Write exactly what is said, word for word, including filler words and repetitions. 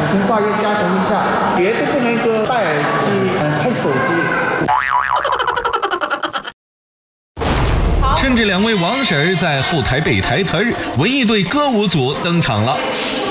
普通话要加强一下，绝对不能够戴耳机、看手机。 趁着两位王婶儿在后台背台词儿，文艺队歌舞组登场了。